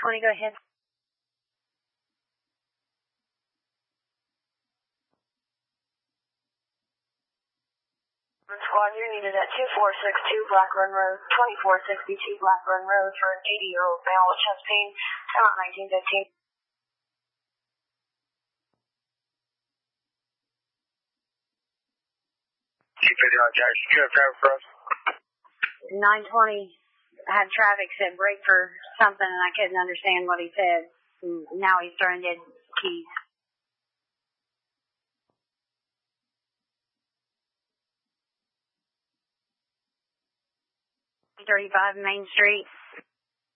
920, go ahead. Squad, you're needed at 2462 Blackburn Road, 2462 Blackburn Road for an 80-year-old male with chest pain, 10-1915. Jackson, you have traffic for us? 920 had traffic said brake for something, and I couldn't understand what he said. And now he's throwing dead keys. .35 Main Street.